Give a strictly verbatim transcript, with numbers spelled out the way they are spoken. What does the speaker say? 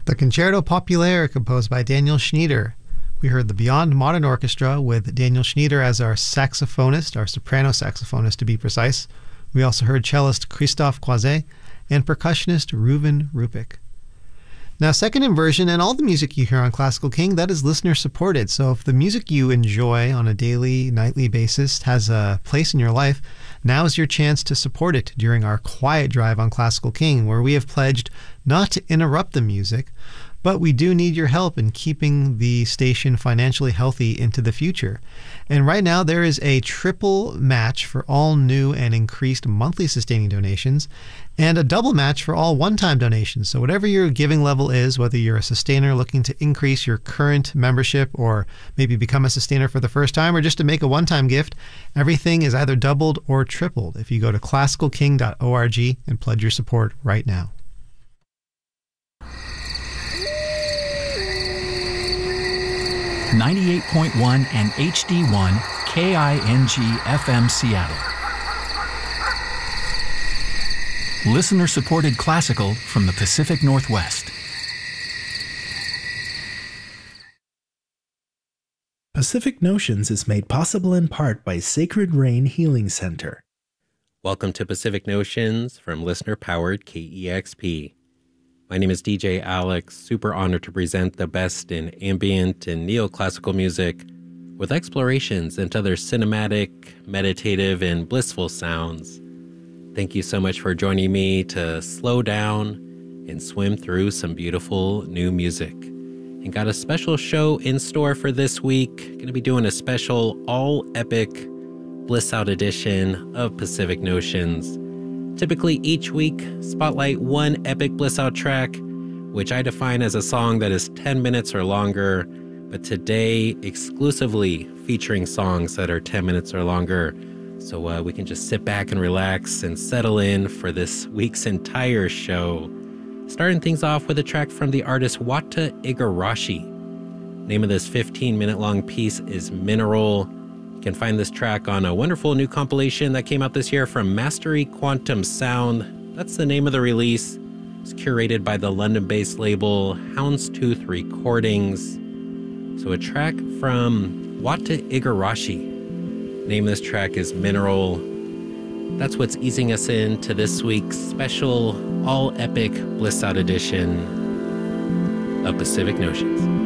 The Concerto Populaire, composed by Daniel Schnyder. We heard the Beyond Modern Orchestra with Daniel Schnyder as our saxophonist, our soprano saxophonist to be precise. We also heard cellist Christophe Croiset and percussionist Reuven Rupik. Now, second inversion and all the music you hear on Classical King, that is listener supported. So if the music you enjoy on a daily, nightly basis has a place in your life, now is your chance to support it during our quiet drive on Classical King, where we have pledged not to interrupt the music, but we do need your help in keeping the station financially healthy into the future. And right now there is a triple match for all new and increased monthly sustaining donations, and a double match for all one-time donations. So whatever your giving level is, whether you're a sustainer looking to increase your current membership or maybe become a sustainer for the first time or just to make a one-time gift, everything is either doubled or tripled if you go to classical king dot org and pledge your support right now. ninety-eight point one and H D one K I N G F M Seattle. Listener-supported classical from the Pacific Northwest. Pacific Notions is made possible in part by Sacred Rain Healing Center. Welcome to Pacific Notions from listener-powered K E X P. My name is D J Alex, super honored to present the best in ambient and neoclassical music with explorations into other cinematic, meditative, and blissful sounds. Thank you so much for joining me to slow down and swim through some beautiful new music. And got a special show in store for this week. Going to be doing a special all-epic Bliss Out edition of Pacific Notions. Typically each week, spotlight one epic Bliss Out track, which I define as a song that is ten minutes or longer, but today exclusively featuring songs that are ten minutes or longer. So uh, we can just sit back and relax and settle in for this week's entire show. Starting things off with a track from the artist Wata Igarashi. Name of this fifteen minute long piece is Mineral. You can find this track on a wonderful new compilation that came out this year from Mastery Quantum Sound. That's the name of the release. It's curated by the London-based label Houndstooth Recordings. So a track from Wata Igarashi. Name of this track is Mineral. That's what's easing us into this week's special all-epic Bliss Out edition of Pacific Notions.